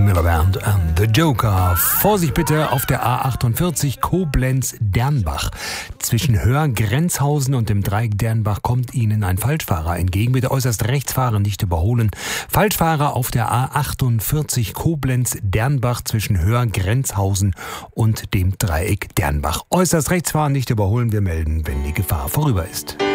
Miller Band and The Joker. Vorsicht bitte auf der A48 Koblenz-Dernbach. Zwischen Höhr-Grenzhausen und dem Dreieck Dernbach kommt Ihnen ein Falschfahrer entgegen. Bitte äußerst rechts fahren, nicht überholen. Falschfahrer auf der A48 Koblenz-Dernbach zwischen Höhr-Grenzhausen und dem Dreieck Dernbach. Äußerst rechts fahren, nicht überholen. Wir melden, wenn die Gefahr vorüber ist.